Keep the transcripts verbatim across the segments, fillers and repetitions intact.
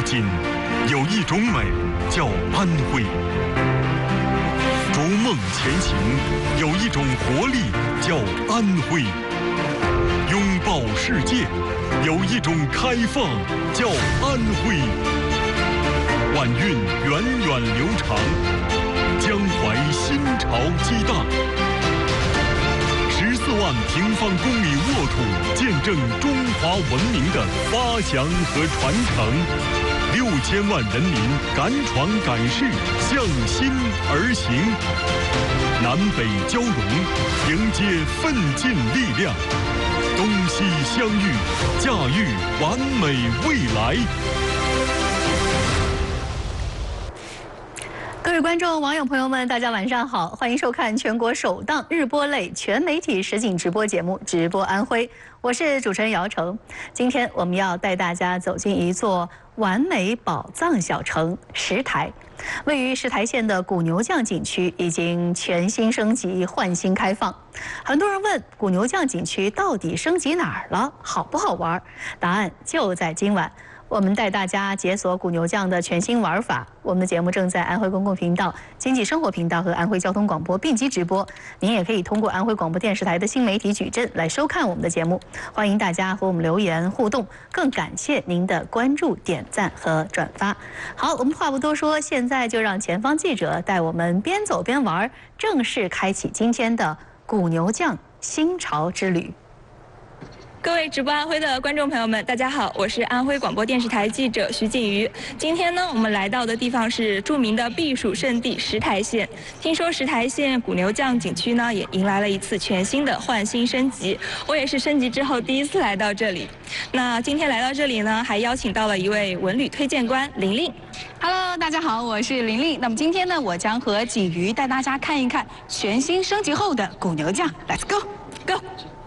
锦，有一种美叫安徽；逐梦前行，有一种活力叫安徽；拥抱世界，有一种开放叫安徽。晚运源远流长，江淮新潮激荡。十四万平方公里沃土，见证中华文明的发祥和传承。六千万人民敢闯敢试，向心而行。南北交融，迎接奋进力量。东西相遇，驾驭完美未来。 各位观众、网友朋友们，大家晚上好，欢迎收看全国首档日播类全媒体实景直播节目《直播安徽》，我是主持人姚程。今天我们要带大家走进一座完美宝藏小城石台。位于石台县的古牛降景区已经全新升级、焕新开放。很多人问古牛降景区到底升级哪儿了，好不好玩？答案就在今晚。我们带大家解锁古牛降的全新玩法。我们的节目正在安徽公共频道、经济生活频道和安徽交通广播并机直播。您也可以通过安徽广播电视台的新媒体矩阵来收看我们的节目。欢迎大家和我们留言互动，更感谢您的关注、点赞和转发。好，我们话不多说，现在就让前方记者带我们边走边玩，正式开启今天的古牛降新潮之旅。 各位直播安徽的观众朋友们，大家好，我是安徽广播电视台记者徐静瑜。今天呢，我们来到的地方是著名的避暑胜地石台县。听说石台县古牛降景区呢，也迎来了一次全新的焕新升级。我也是升级之后第一次来到这里。那今天来到这里呢，还邀请到了一位文旅推荐官玲玲。 Hello， 大家好，我是玲玲。那么今天呢，我将和景瑜带大家看一看全新升级后的古牛降。Let's go go。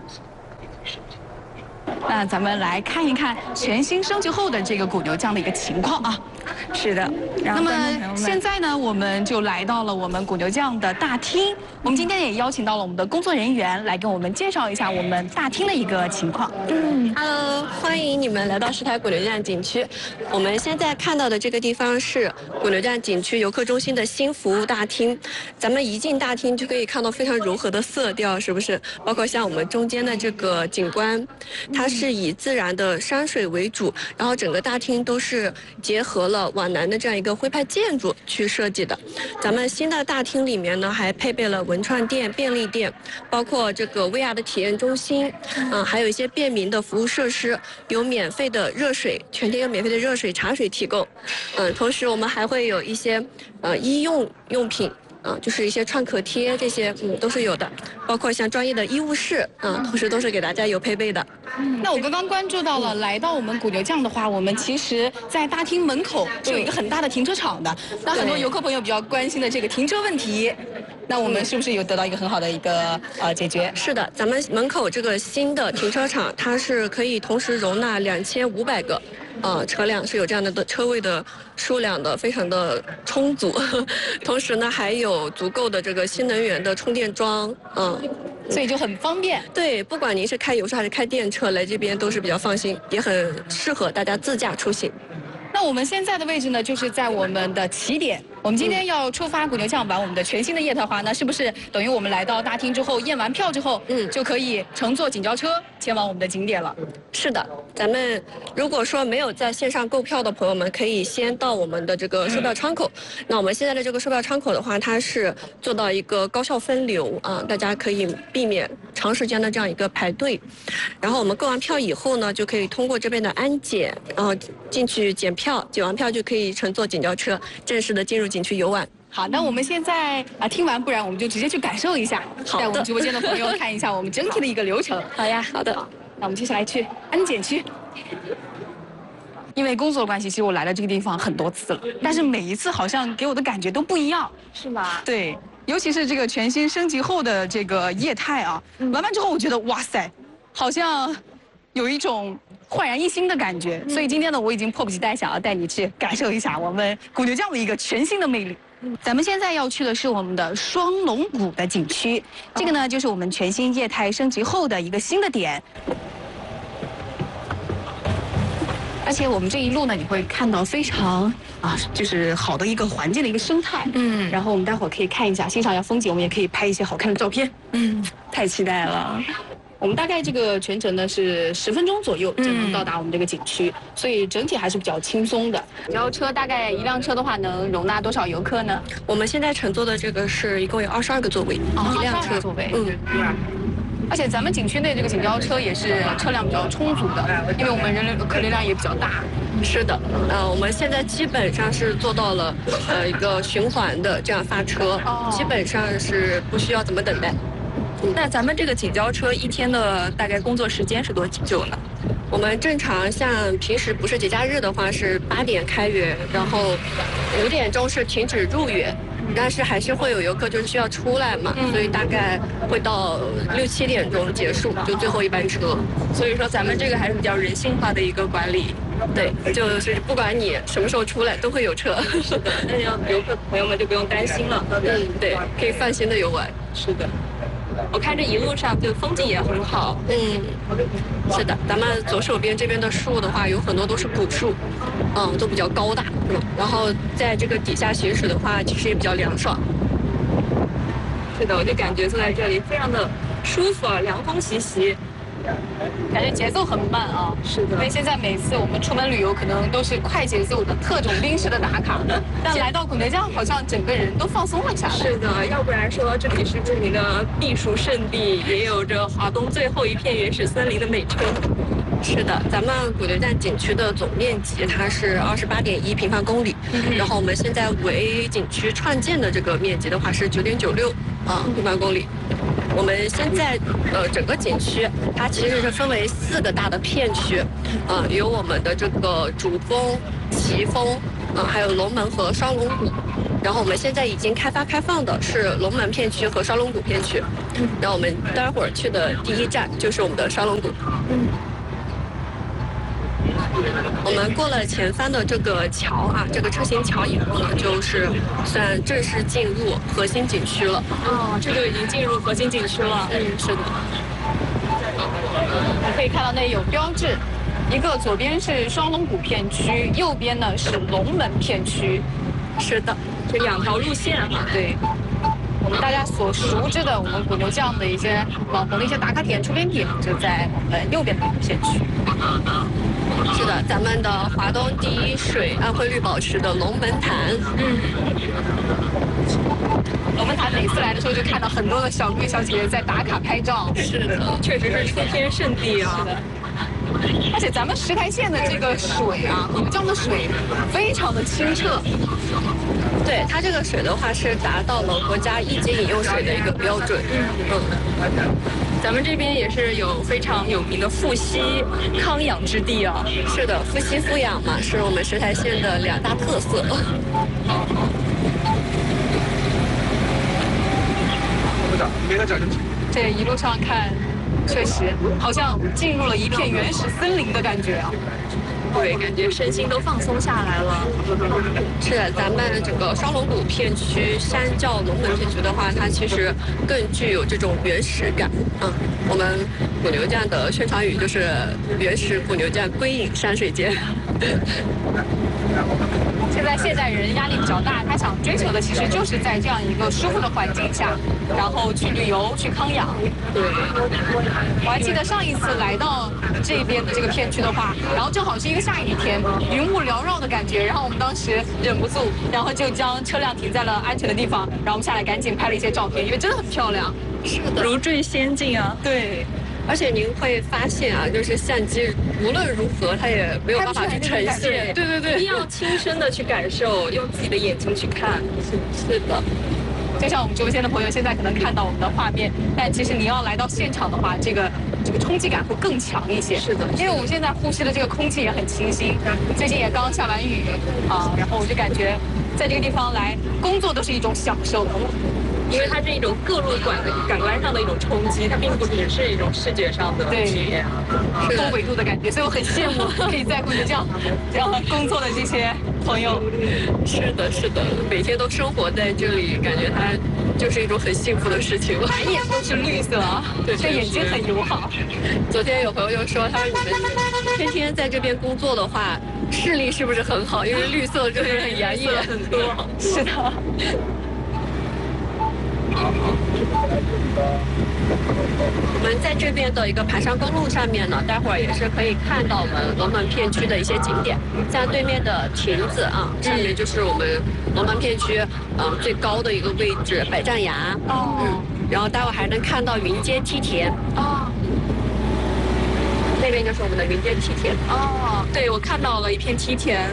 那咱们来看一看全新升级后的这个古牛降的一个情况啊。 是的，然后那么现在呢，我们就来到了我们古牛降的大厅。我们今天也邀请到了我们的工作人员来跟我们介绍一下我们大厅的一个情况。 嗯 ，Hello， 欢迎你们来到石台古牛降景区。我们现在看到的这个地方是古牛降景区游客中心的新服务大厅。咱们一进大厅就可以看到非常柔和的色调，是不是？包括像我们中间的这个景观，它是以自然的山水为主，然后整个大厅都是结合了皖南的这样一个徽派建筑去设计的。咱们新的大厅里面呢，还配备了文创店、便利店，包括这个 V R 的体验中心，嗯、呃，还有一些便民的服务设施，有免费的热水，全天有免费的热水、茶水提供。嗯、呃，同时我们还会有一些呃医用用品。啊、呃，就是一些创可贴这些，嗯，都是有的，包括像专业的医务室，啊、呃，同时都是给大家有配备的。 那我刚刚关注到了，来到我们古牛降的话，我们其实在大厅门口是有一个很大的停车场的。那很多游客朋友比较关心的这个停车问题，那我们是不是有得到一个很好的一个呃解决？ 是的，咱们门口这个新的停车场，它是可以同时容纳两千五百个。呃，车辆是有这样的车位的数量的，非常的充足。同时呢，还有足够的这个新能源的充电桩，嗯， 所以就很方便。 对，不管您是开油车还是开电车，来这边都是比较放心，也很适合大家自驾出行。 那我们现在的位置呢，就是在我们的起点。我们今天要出发古牛降玩我们的全新的夜特华呢，是不是等于我们来到大厅之后验完票之后，嗯，就可以乘坐景交车前往我们的景点了？ 是的，咱们如果说没有在线上购票的朋友们，可以先到我们的这个售票窗口。嗯、那我们现在的这个售票窗口的话，它是做到一个高效分流啊，大家可以避免长时间的这样一个排队。然后我们购完票以后呢，就可以通过这边的安检，然后进去检票，检完票就可以乘坐景交车正式的进入景区游玩。 好，那我们现在啊听完，不然我们就直接去感受一下， 好的， 带我们直播间的朋友看一下我们整体的一个流程。 好呀，好的。 那我们接下来去安检区。因为工作的关系，其实我来了这个地方很多次了，但是每一次好像给我的感觉都不一样， 是吗？ 对，尤其是这个全新升级后的这个业态啊，嗯、玩完之后我觉得哇塞，好像有一种焕然一新的感觉。嗯、所以今天呢，我已经迫不及待想要带你去感受一下我们古牛降的一个全新的魅力。咱们现在要去的是我们的双龙谷的景区，这个呢就是我们全新业态升级后的一个新的点。 而且我们这一路呢，你会看到非常啊，就是好的一个环境的一个生态。嗯，然后我们待会儿可以看一下，欣赏一下风景，我们也可以拍一些好看的照片。 嗯，太期待了。 我们大概这个全程呢是十分钟左右就能到达我们这个景区，嗯、所以整体还是比较轻松的。然后车大概一辆车的话能容纳多少游客呢？ 我们现在乘坐的这个是一共有二十二个座位， 哦、 一辆车座位。 嗯。 而且咱们景区内这个景交车也是车辆比较充足的，因为我们人流客流量也比较大。 是的，呃，我们现在基本上是做到了呃一个循环的这样发车，哦、基本上是不需要怎么等待。 那咱们这个景交车一天的大概工作时间是多久呢？ 我们正常像平时不是节假日的话是八点开园，然后五点钟是停止入园。但是还是会有游客就是需要出来嘛，嗯、所以大概会到六七点钟结束，就最后一班车。 所以说咱们这个还是比较人性化的一个管理。 对，就是不管你什么时候出来都会有车。 是的，那样游客朋友们就不用担心了。 嗯，对，可以放心的游玩。 是的。我看这一路上就风景也很好。 嗯，是的，咱们左手边这边的树的话，有很多都是古树，嗯，都比较高大。嗯，然后在这个底下行驶的话，其实也比较凉爽。 是的，我就感觉坐在这里非常的舒服啊，凉风习习。 感觉节奏很慢啊， 是的， 因为现在每次我们出门旅游可能都是快节奏的特种兵式的打卡，但来到古内江好像整个人都放松了下来。 是的，要不然说这里是著名的避暑胜地，也有着华东最后一片原始森林的美称。 是的，咱们古牛站景区的总面积它是二十八点一平方公里，嗯、然后我们现在为景区创建的这个面积的话是九点九六啊平方公里。我们现在呃整个景区它其实是分为四个大的片区，呃有我们的这个主峰、奇峰，呃还有龙门和双龙谷。然后我们现在已经开发开放的是龙门片区和双龙谷片区，然后我们待会儿去的第一站就是我们的双龙谷。嗯。我们过了前方的这个桥啊，这个车行桥以后呢，就是算正式进入核心景区了。 哦，这就已经进入核心景区了。 嗯，是的。 我可以看到那有标志，一个左边是双龙谷片区，右边呢是龙门片区。 是的， 这两条路线哈。 对。我们大家所熟知的我们古牛酱的一些网红的一些打卡点、出片点，就在我们右边的片区。 是的，咱们的华东第一水、安徽绿宝石的龙门潭。 嗯。龙门潭每次来的时候就看到很多的小哥小姐姐在打卡拍照。 是的， 确实是出片圣地啊。 是的。而且咱们石台县的这个水啊，古牛江的水非常的清澈。 对，它这个水的话是达到了国家一级饮用水的一个标准。嗯嗯，咱们这边也是有非常有名的富硒康养之地啊。 是的，富硒富氧嘛，是我们石台县的两大特色。 这一路上看，确实好像进入了一片原始森林的感觉啊。 对，感觉身心都放松下来了。 是咱们这个双龙谷片区相较龙门片区的话，它其实更具有这种原始感。嗯，我们古牛酱的宣传语就是原始古牛酱归隐山水间。 现在现代人压力比较大，他想追求的其实就是在这样一个舒服的环境下，然后去旅游、去康养。 对， 我还记得上一次来到这边的这个片区的话，然后正好是一个下雨天，云雾缭绕的感觉，然后我们当时忍不住，然后就将车辆停在了安全的地方，然后我们下来赶紧拍了一些照片，因为真的很漂亮。 是的， 如坠仙境啊。 对。 而且您会发现啊，就是相机无论如何它也没有办法去呈现， 对对对，一定要亲身的去感受，用自己的眼睛去看。 是是的， 就像我们直播间的朋友现在可能看到我们的画面，但其实你要来到现场的话，这个这个冲击感会更强一些。 是的， 因为我们现在呼吸的这个空气也很清新，最近也刚下完雨啊，然后我就感觉在这个地方来工作都是一种享受。 因为它是一种各路感感官上的一种冲击，它并不只是一种视觉上的体验， 是多维度的感觉，所以我很羡慕可以在古流这样这样工作的这些朋友。 是的，是的，每天都生活在这里，感觉它就是一种很幸福的事情。 满眼都是绿色啊，对，对眼睛很友好。 昨天有朋友就说，他说你们天天在这边工作的话，视力是不是很好？因为绿色真的很养眼很多。 是的。 我们在这边的一个盘山公路上面呢，待会儿也是可以看到我们龙门片区的一些景点，像对面的亭子啊，上面就是我们龙门片区嗯、呃、最高的一个位置百丈崖哦，嗯，然后待会儿还能看到云间梯田哦，那边就是我们的云间梯田哦，对，我看到了一片梯田。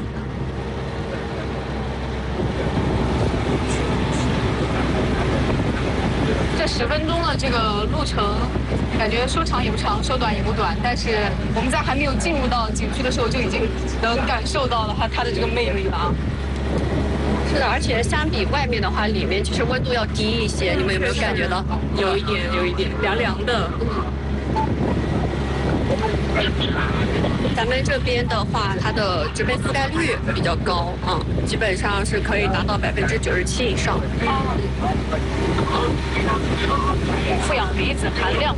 这十分钟的这个路程，感觉说长也不长，说短也不短。但是我们在还没有进入到景区的时候，就已经能感受到了它它的这个魅力了啊！ 是的，而且相比外面的话，里面其实温度要低一些。你们有没有感觉到？ 有一点，有一点凉凉的。 咱们这边的话，它的植被覆盖率比较高啊，基本上是可以达到百分之九十七以上。 负氧离子含量。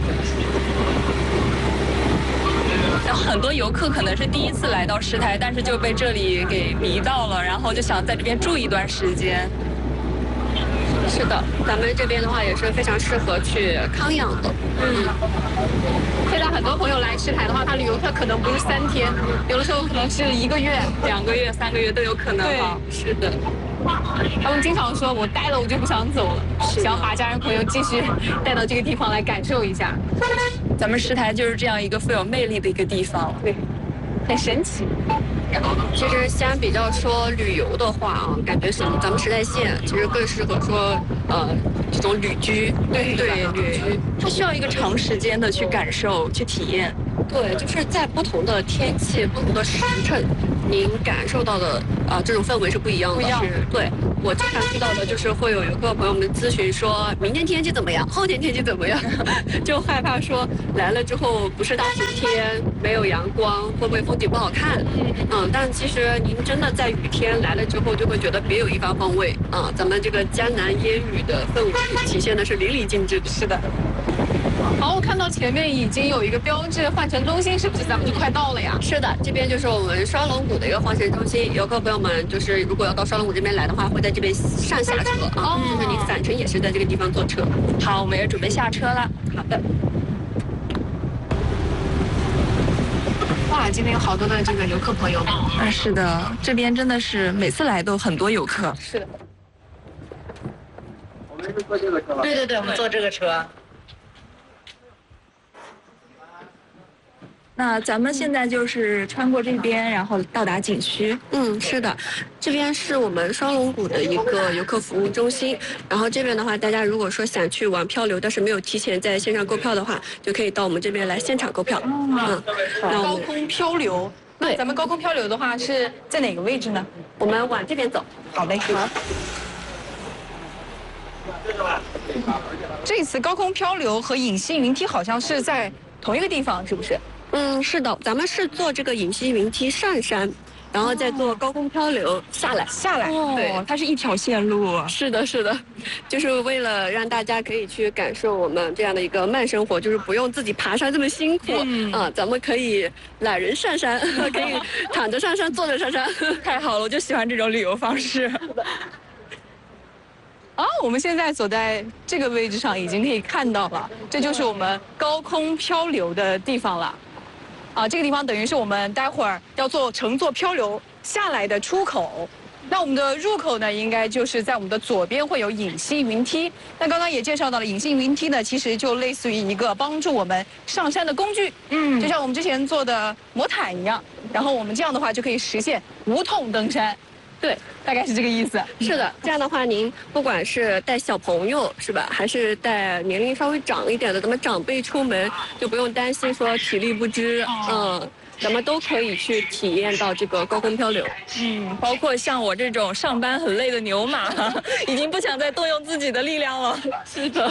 然后很多游客可能是第一次来到石台，但是就被这里给迷到了，然后就想在这边住一段时间。 是的，咱们这边的话也是非常适合去康养的。嗯， 现在很多朋友来石台的话，他旅游他可能不是三天，有的时候可能是一个月、 两个月、三个月都有可能。 对， 是的。 他们经常说，我待了我就不想走了，想要把家人朋友继续带到这个地方来感受一下。 咱们石台就是这样一个富有魅力的一个地方， 对，很神奇。 其实相比较说旅游的话啊，感觉是咱们石台县其实更适合说呃这种旅居， 对对旅居， 它需要一个长时间的去感受、去体验。 对，就是在不同的天气、不同的时辰，您感受到的啊、呃、这种氛围是不一样的。 不一样。 对，我经常遇到的就是会有游客朋友们咨询说，明天天气怎么样？后天天气怎么样？就害怕说来了之后不是大晴天，没有阳光，会不会风景不好看？嗯，但其实您真的在雨天来了之后，就会觉得别有一番风味啊！咱们这个江南烟雨的氛围体现的是淋漓尽致的。 是的。好，我看到前面已经有一个标志换乘中心，是不是咱们就快到了呀？ 是的，这边就是我们双龙谷的一个换乘中心。游客朋友们，就是如果要到双龙谷这边来的话，会在这边上下车啊，哦、就是你返程也是在这个地方坐车。 好，我们也准备下车了。 好的。 哇，今天有好多的这个游客朋友们。 啊，是的，这边真的是每次来都很多游客。 是的。 我们是坐这个车吧？ 对对对，我们坐这个车。 那咱们现在就是穿过这边，然后到达景区。 嗯，是的，这边是我们双龙谷的一个游客服务中心。然后这边的话，大家如果说想去玩漂流，但是没有提前在线上购票的话，就可以到我们这边来现场购票。嗯， 那高空漂流， 对， 咱们高空漂流的话是在哪个位置呢？ 我们往这边走。 好嘞，好。这次高空漂流和隐形云梯好像是在同一个地方，是不是？ 嗯，是的，咱们是坐这个隐形云梯上山，然后再坐高空漂流下来。 下来， 哦， 对， 它是一条线路。 是的，是的，就是为了让大家可以去感受我们这样的一个慢生活，就是不用自己爬山这么辛苦。嗯啊，咱们可以懒人上山，可以躺着上山，坐着上山。 太好了，我就喜欢这种旅游方式。 啊，我们现在走在这个位置上，已经可以看到了，这就是我们高空漂流的地方了。啊，这个地方等于是我们待会儿要坐乘坐漂流下来的出口。那我们的入口呢，应该就是在我们的左边会有隐形云梯。那刚刚也介绍到了，隐形云梯呢，其实就类似于一个帮助我们上山的工具。嗯，就像我们之前做的魔毯一样。然后我们这样的话就可以实现无痛登山。对，大概是这个意思。 是的，这样的话，您不管是带小朋友是吧，还是带年龄稍微长一点的咱们长辈出门，就不用担心说体力不支。嗯， 咱们都可以去体验到这个高空漂流。 嗯，包括像我这种上班很累的牛马，已经不想再动用自己的力量了。 是的。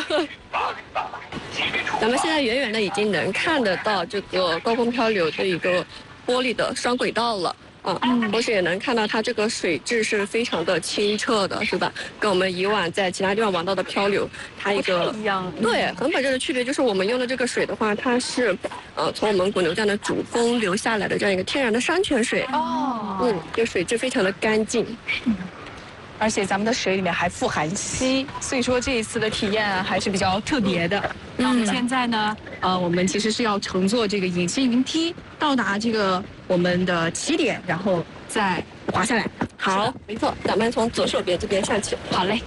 咱们现在远远的已经能看得到这个高空漂流的一个玻璃的双轨道了。啊，同时也能看到它这个水质是非常的清澈的，是吧？跟我们以往在其他地方玩到的漂流，它一个一样。 对，很本质的区别就是我们用的这个水的话，它是呃从我们滚流站的主峰流下来的这样一个天然的山泉水。 哦， 嗯，这水质非常的干净。 嗯，而且咱们的水里面还富含硒，所以说这一次的体验还是比较特别的。那我们现在呢，呃，我们其实是要乘坐这个隐形云梯到达这个我们的起点，然后再滑下来。 好，没错，咱们从左手边这边上去。 好嘞。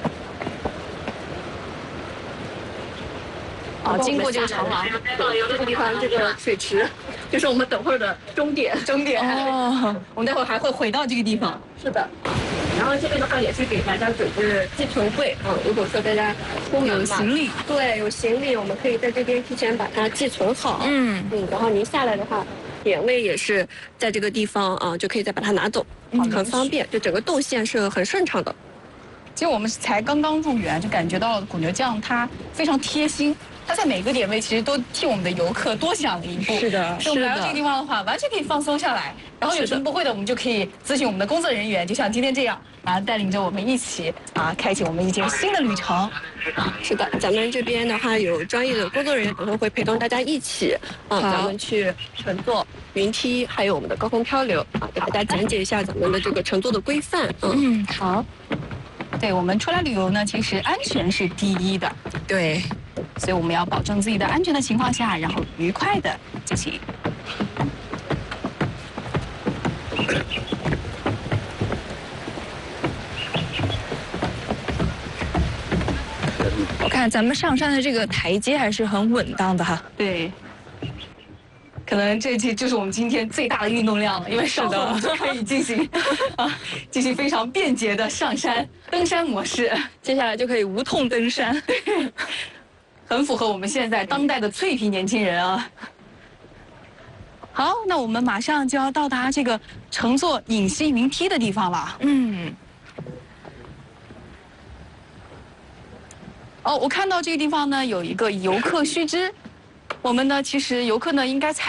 啊，经过这个长廊， 这个地方这个水池，就是我们等会儿的终点。 终点哦，我们待会儿还会回到这个地方。 是的。然后这边的话也是给大家准备寄存柜啊，如果说大家出门有行李， 对，有行李，我们可以在这边提前把它寄存好。 嗯嗯，然后您下来的话，点位也是在这个地方啊，就可以再把它拿走，嗯、很方便，就整个动线是很顺畅的。 其实我们才刚刚入园，就感觉到滚流匠他非常贴心。他在每个点位其实都替我们的游客多想了一步。 是的， 所以我们来到这个地方的话，完全可以放松下来。然后有什么不会的，我们就可以咨询我们的工作人员，就像今天这样，啊，带领着我们一起啊，开启我们一节新的旅程。 是的，咱们这边的话有专业的工作人员，等会会陪同大家一起啊，咱们去乘坐云梯，还有我们的高空漂流啊，给大家讲解一下咱们的这个乘坐的规范。 嗯，嗯好。对，我们出来旅游呢，其实安全是第一的。 对。 所以我们要保证自己的安全的情况下，然后愉快的进行。 我看咱们上山的这个台阶还是很稳当的哈。 对。可能这期就是我们今天最大的运动量了，因为稍后我们就可以进行啊，进行非常便捷的上山登山模式。 接下来就可以无痛登山。 对。很符合我们现在当代的脆皮年轻人啊！好，那我们马上就要到达这个乘坐隐形云梯的地方了。 嗯。 哦，我看到这个地方呢有一个游客须知，我们呢其实游客呢应该采。